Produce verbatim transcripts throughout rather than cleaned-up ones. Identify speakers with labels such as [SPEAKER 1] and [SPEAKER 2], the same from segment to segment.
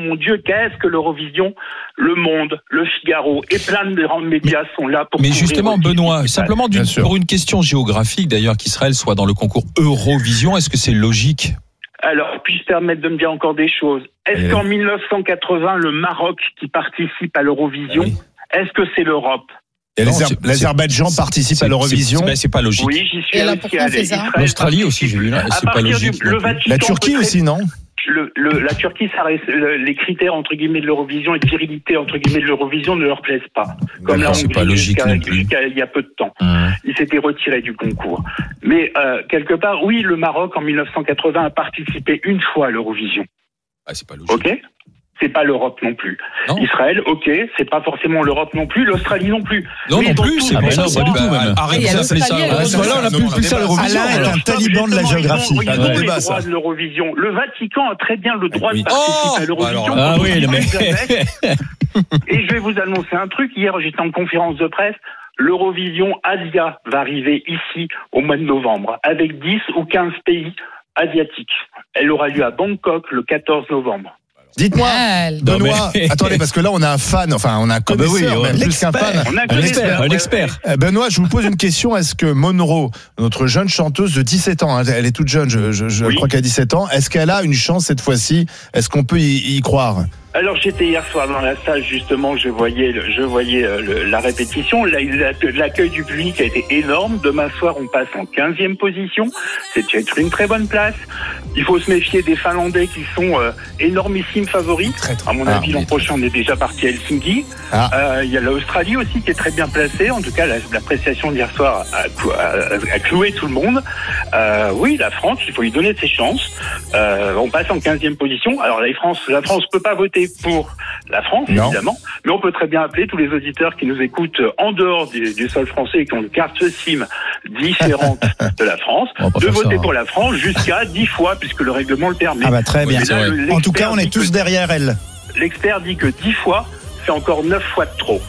[SPEAKER 1] mon Dieu, qu'est-ce que l'Eurovision? Le Monde, le Figaro et plein de grands médias sont là pour...
[SPEAKER 2] Mais justement, Benoît, simplement d'une, pour une question géographique d'ailleurs, qu'Israël soit dans le concours Eurovision, est-ce que c'est logique?
[SPEAKER 1] Alors, puis-je permettre de me dire encore des choses? Est-ce
[SPEAKER 2] Et...
[SPEAKER 1] qu'en dix-neuf cent quatre-vingts, le Maroc qui participe à l'Eurovision, oui. est-ce que c'est l'Europe?
[SPEAKER 3] Et non, l'Azerbaïdjan participe à l'Eurovision.
[SPEAKER 2] C'est, c'est pas logique.
[SPEAKER 1] Oui, j'y suis aussi allé.
[SPEAKER 2] L'Australie aussi, j'ai vu là. C'est pas logique.
[SPEAKER 1] Du,
[SPEAKER 3] la Turquie aussi, non?
[SPEAKER 1] Le, le, la Turquie, ça reste, le, les critères entre guillemets de l'Eurovision et de virilité entre guillemets de l'Eurovision ne leur plaisent pas. Comme la Hongrie jusqu'à, jusqu'à il y a peu de temps, mmh. ils s'étaient retirés du concours. Mais euh, quelque part, oui, le Maroc en dix-neuf cent quatre-vingts a participé une fois à l'Eurovision.
[SPEAKER 2] Ah, c'est pas logique.
[SPEAKER 1] Ok. C'est pas l'Europe non plus. Non. Israël, ok, c'est pas forcément l'Europe non plus. L'Australie non plus.
[SPEAKER 2] Non, non plus, c'est pas ça, pas du tout. Même. Arrêtez d'appeler ça.
[SPEAKER 3] Voilà, on a plus plus ça l'Eurovision. Alain est un taliban de la géographie.
[SPEAKER 1] Ils ont le droit de l'Eurovision. Le Vatican a très bien le droit de participer à l'Eurovision.
[SPEAKER 2] Ah oui, le mec.
[SPEAKER 1] Et je vais vous annoncer un truc. Hier, j'étais en conférence de presse. L'Eurovision Asia va arriver ici au mois de novembre avec dix ou quinze pays asiatiques. Elle aura lieu à Bangkok le quatorze novembre.
[SPEAKER 3] Dites-moi, Benoît, mais... attendez, parce que là, on a un fan, enfin, on a un connaisseur, ah bah oui, même plus qu'un fan.
[SPEAKER 1] On a
[SPEAKER 2] un expert, un expert.
[SPEAKER 3] Benoît, je vous pose une question. Est-ce que Monroe, notre jeune chanteuse de dix-sept ans, hein, elle est toute jeune, je, je, je oui. crois qu'elle a dix-sept ans, est-ce qu'elle a une chance cette fois-ci? Est-ce qu'on peut y, y croire?
[SPEAKER 1] Alors j'étais hier soir dans la salle justement, je voyais, le, je voyais euh, le, la répétition. La, la, l'accueil du public a été énorme. Demain soir, on passe en quinzième position. C'est une très bonne place. Il faut se méfier des Finlandais qui sont euh, énormissimes favoris. À mon avis, ah, l'an prochain, on est déjà parti à Helsinki. Ah. Euh, il y a l'Australie aussi qui est très bien placée. En tout cas, la, l'appréciation d'hier soir a, a, a cloué tout le monde. Euh, oui, la France, il faut lui donner ses chances. Euh, on passe en quinzième position. Alors la France, la France peut pas voter pour la France, non. évidemment, mais on peut très bien appeler tous les auditeurs qui nous écoutent en dehors du, du sol français et qui ont une carte SIM différente de la France, de voter ça, pour la France jusqu'à dix fois, puisque le règlement le permet.
[SPEAKER 3] Ah bah très bien. Là, en tout cas, on est tous que, derrière elle.
[SPEAKER 1] L'expert dit que dix fois, c'est encore neuf fois de trop.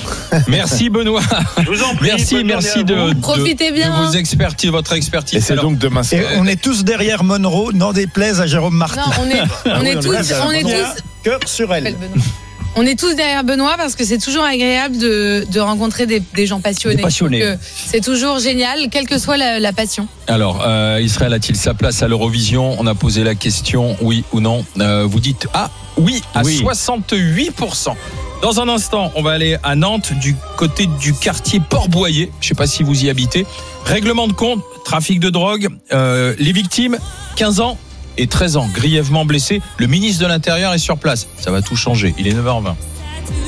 [SPEAKER 2] Merci Benoît.
[SPEAKER 1] Je vous en prie,
[SPEAKER 2] merci, merci de, de,
[SPEAKER 4] Profitez bien.
[SPEAKER 2] de vos expertises, votre expertise.
[SPEAKER 3] Et c'est alors, donc demain. Et on est tous derrière Monroe, n'en déplaise à Jérôme Martin.
[SPEAKER 4] Non, on est, on est tous, on est tous.
[SPEAKER 3] Cœur sur elle.
[SPEAKER 4] On est tous derrière Benoît parce que c'est toujours agréable de, de rencontrer des, des gens passionnés. Des
[SPEAKER 2] passionnés.
[SPEAKER 4] Donc, euh, c'est toujours génial, quelle que soit la, la passion.
[SPEAKER 2] Alors, euh, Israël a-t-il sa place à l'Eurovision? On a posé la question, oui ou non. Euh, vous dites ah oui à oui. soixante-huit pour cent. Dans un instant, on va aller à Nantes, du côté du quartier Port-Boyer. Je ne sais pas si vous y habitez. Règlement de compte, trafic de drogue. Euh, les victimes, quinze ans et treize ans, grièvement blessés. Le ministre de l'Intérieur est sur place. Ça va tout changer. Il est neuf heures vingt.